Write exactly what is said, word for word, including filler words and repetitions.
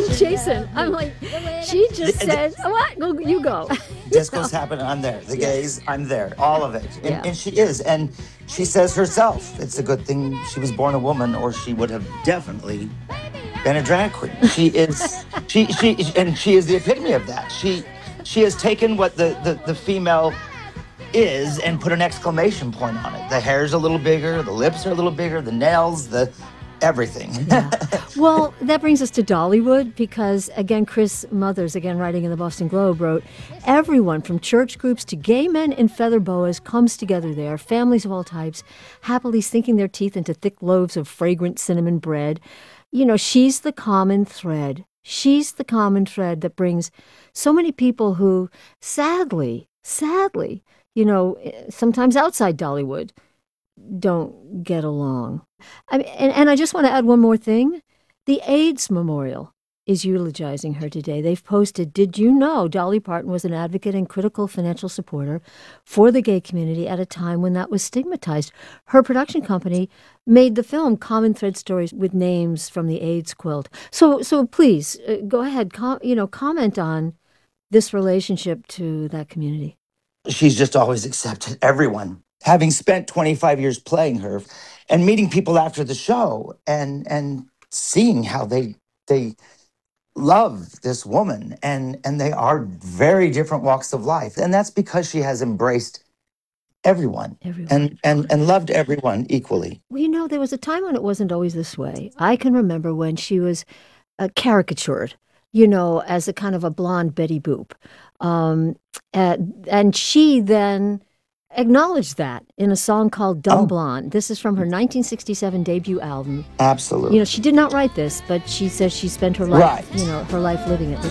Jason, I'm like, she just said, what? Go, you go. Disco's happening, I'm there. The gays, I'm there. All of it. And, Yeah. and she is. And she says herself, it's a good thing she was born a woman, or she would have definitely been a drag queen. She is, she, she, and she is the epitome of that. She, she has taken what the, the, the female is and put an exclamation point on it. The hair's a little bigger, the lips are a little bigger, the nails, the everything. Yeah. Well, that brings us to Dollywood because, again, Chris Mothers, again writing in the Boston Globe, wrote, everyone from church groups to gay men in feather boas comes together there, families of all types, happily sinking their teeth into thick loaves of fragrant cinnamon bread. You know, she's the common thread. She's the common thread that brings so many people who, sadly, sadly, you know, sometimes outside Dollywood, don't get along. I mean, and, and I just want to add one more thing. The AIDS Memorial is eulogizing her today. They've posted, did you know Dolly Parton was an advocate and critical financial supporter for the gay community at a time when that was stigmatized? Her production company made the film Common Thread Stories with names from the AIDS quilt. So so please, uh, go ahead, com- you know, comment on this relationship to that community. She's just always accepted everyone. Having spent twenty-five years playing her and meeting people after the show and and seeing how they they love this woman, and and they are very different walks of life, and that's because she has embraced everyone, Everyone. and and and loved everyone equally. Well, you know, there was a time when it wasn't always this way. I can remember when she was uh, caricatured, you know, as a kind of a blonde Betty Boop. Um, and, and she then acknowledged that in a song called Dumb Oh. Blonde. This is from her nineteen sixty-seven debut album. Absolutely. You know, she did not write this, but she says she spent her life, Right. you know, her life living it.